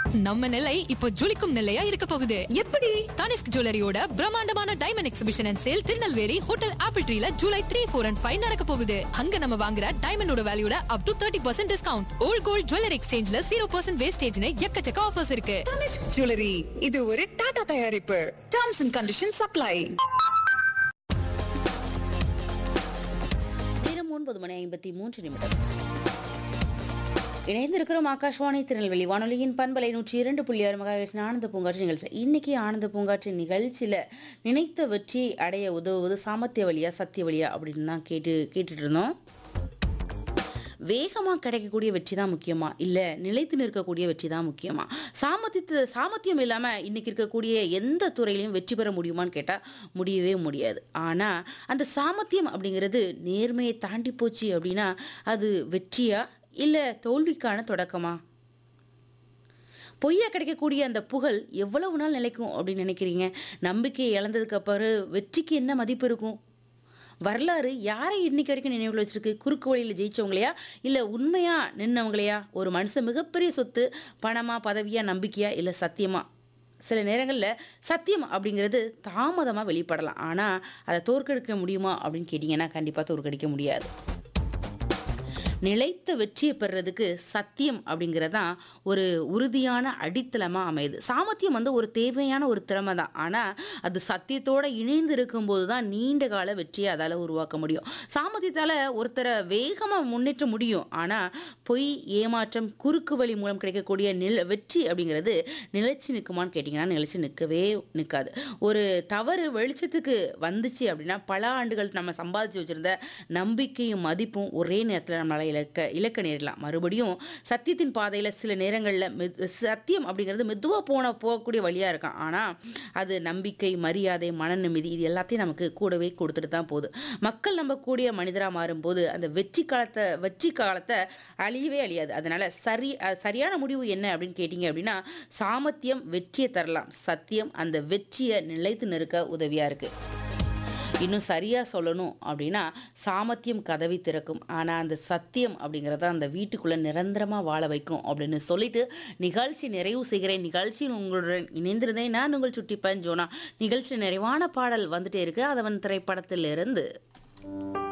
நம்ம நிலை இப்போ ஜொலிக்கும் நிலையா இருக்க போகுது. எப்படி? தனிஷ்க் ஜுவல்லரியோட பிரம்மாண்டமான diamond exhibition and sale Tirunelveli hotel apple ட்ரீல July 3, 4 and 5 நடக்க போகுது. அங்க நம்ம வாங்குற டைமண்டோட வேல்யூட up to 30% discount. Volt gold jewellery எக்ஸ்சேஞ்ச்ல 0% வேஸ்டேஜ்னு எக்கச்சக்க ஆஃபர்ஸ் இருக்கு. தனிஷ்க் ஜுவல்லரி, இது ஒரு டாடா தயாரிப்பு. Terms and conditions apply. நேரம் 9:53. இணைந்திருக்கிறோம் ஆகாஷ்வாணி திருநெல்வேலி வானொலியின் பண்பலை 102.6 மெகாஹெர்ட்ஸ் ஆனந்த பூங்காற்று நிகழ்ச்சி. இன்னைக்கு ஆனந்த பூங்காற்று நிகழ்ச்சியில் நினைத்த வெற்றி அடைய உதவுவது சாமர்த்திய வழியா சத்திய வழியா அப்படின்னு தான் கேட்டுட்டு இருந்தோம். வேகமாக கிடைக்கக்கூடிய வெற்றி தான் முக்கியமா, இல்லை நிலைத்து நிற்கக்கூடிய வெற்றி தான் முக்கியமா? சாமர்த்தியம் இல்லாமல் இன்னைக்கு இருக்கக்கூடிய எந்த துறையிலையும் வெற்றி பெற முடியுமான்னு கேட்டால் முடியவே முடியாது. ஆனால் அந்த சாமர்த்தியம் அப்படிங்கிறது நேர்மையை தாண்டி போச்சு அப்படின்னா அது வெற்றியா இல்லை தோல்விக்கான தொடக்கமா? பொய்யா கிடைக்கக்கூடிய அந்த புகழ் எவ்வளவு நாள் நிலைக்கும் அப்படின்னு நினைக்கிறீங்க? நம்பிக்கையை இழந்ததுக்கு அப்புறம் வெற்றிக்கு என்ன மதிப்பு இருக்கும்? வரலாறு யாரை இன்னைக்கு வரைக்கும் நினைவில் வச்சிருக்கு? குறுக்கு வழியில் ஜெயிச்சவங்களையா இல்லை உண்மையா நின்னவங்களையா? ஒரு மனுஷன் மிகப்பெரிய சொத்து பணமா, பதவியா, நம்பிக்கையா, இல்லை சத்தியமா? சில நேரங்களில் சத்தியம் அப்படிங்கிறது தாமதமாக வெளிப்படலாம், ஆனால் அதை தோற்கடிக்க முடியுமா அப்படின்னு கேட்டிங்கன்னா கண்டிப்பாக தோற்கடிக்க முடியாது. நிலைத்த வெற்றியை பெறுறதுக்கு சத்தியம் அப்படிங்கிறதான் ஒரு உறுதியான அடித்தளமாக அமையுது. சாமர்த்தியம் ஒரு தேவையான ஒரு திறமை தான், ஆனால் அது சத்தியத்தோடு இணைந்து இருக்கும்போது தான் நீண்ட கால வெற்றியை அதால் உருவாக்க முடியும். சாமர்த்தியத்தால் ஒருத்தரை வேகமாக முன்னேற்ற முடியும், ஆனால் பொய், ஏமாற்றம், குறுக்கு வழி மூலம் கிடைக்கக்கூடிய வெற்றி அப்படிங்கிறது நிலைச்சி நிற்குமான்னு கேட்டிங்கன்னா நிலைச்சி நிற்கவே நிற்காது. ஒரு தவறு வெளிச்சத்துக்கு வந்துச்சு அப்படின்னா பல ஆண்டுகள் நம்ம சம்பாதிச்சு வச்சுருந்த நம்பிக்கையும் மதிப்பும் ஒரே நேரத்தில் நம்மளால் இலக்க நேரலாம். மறுபடியும் சத்தியத்தின் பாதையில் சில நேரங்களில் சத்தியம் அப்படிங்கிறது மெதுவாக போகக்கூடிய வழியாக இருக்கும், ஆனால் அது நம்பிக்கை, மரியாதை, மன நிம்மதி இது எல்லாத்தையும் நமக்கு கூடவே கொடுத்துட்டு தான் போகுது. மக்கள் நம்பக்கூடிய மனிதராக மாறும்போது அந்த வெற்றி காலத்தை அழியவே அழியாது. அதனால சரியான முடிவு என்ன அப்படின்னு கேட்டிங்க அப்படின்னா சாமர்த்தியம் வெற்றியை தரலாம், சத்தியம் அந்த வெற்றியை நிலைத்து நிற்க உதவியாக இருக்குது. இன்னும் சரியாக சொல்லணும் அப்படின்னா சாமர்த்தியம் கதவை திறக்கும், ஆனால் அந்த சத்தியம் அப்படிங்கிறத அந்த வீட்டுக்குள்ளே நிரந்தரமாக வாழ வைக்கும் அப்படின்னு சொல்லிட்டு நிகழ்ச்சி நிறைவு செய்கிறேன். நிகழ்ச்சியில் உங்களுடன் இணைந்திருந்தேன் நான் உங்கள் சுட்டிப்பன் ஜோனா. நிகழ்ச்சி நிறைவான பாடல் வந்துட்டே இருக்கு. அதவன் திரைப்படத்திலிருந்து